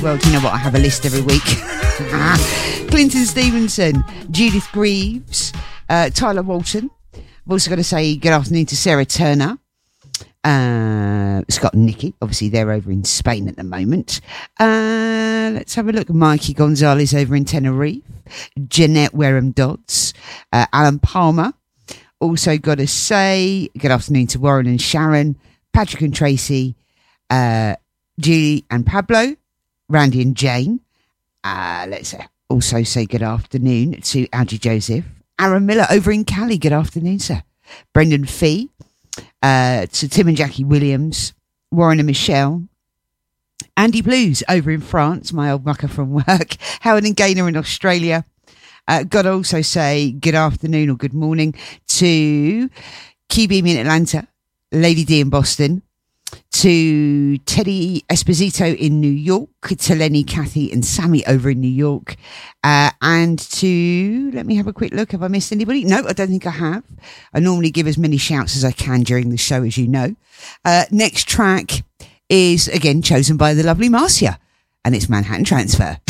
well. Do you know what? I have a list every week. Clinton Stevenson, Judith Greaves, Tyler Walton. I've also got to say good afternoon to Sarah Turner. Scott and Nikki, obviously they're over in Spain at the moment. Let's have a look. Mikey Gonzalez over in Tenerife. Jeanette Wareham Dodds. Alan Palmer. Also got to say good afternoon to Warren and Sharon. Patrick and Tracy. Julie and Pablo. Randy and Jane. Let's also say good afternoon to Algie Joseph. Aaron Miller over in Cali. Good afternoon, sir. Brendan Fee. To Tim and Jackie Williams. Warren and Michelle. Andy Blues over in France. My old mucker from work. Howard and Gaynor in Australia. Got to also say good afternoon or good morning to QBeam in Atlanta. Lady D in Boston. To Teddy Esposito in New York, to Lenny, Kathy and Sammy over in New York, and to, let me have a quick look, have I missed anybody? No, I don't think I have. I normally give as many shouts as I can during the show, as you know. Next track is, again, chosen by the lovely Marcia, and it's Manhattan Transfer.